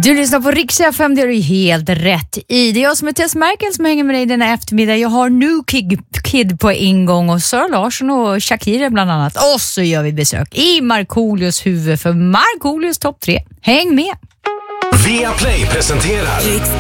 Du lyssnar på Rix FM, det är ju helt rätt i. Det är jag som är Tess Merkel som hänger med dig den här eftermiddag. Jag har New Kid på ingång och Sara Larsson och Shakira bland annat. Och så gör vi besök i Markoolios huvud för Markoolios topp 3. Häng med! Viaplay presenterar Rix